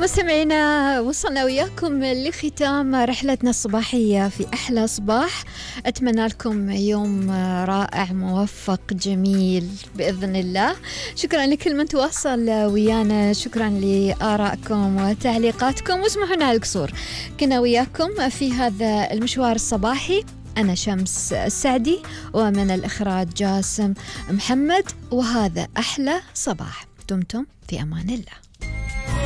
مستمعينا، وصلنا وياكم لختام رحلتنا الصباحية في أحلى صباح. أتمنى لكم يوم رائع موفق جميل بإذن الله. شكرا لكل من تواصل ويانا، شكرا لآرائكم وتعليقاتكم، واسمحوا على القصور. كنا وياكم في هذا المشوار الصباحي أنا شمس السعدي، ومن الإخراج جاسم محمد، وهذا أحلى صباح. دمتم في أمان الله.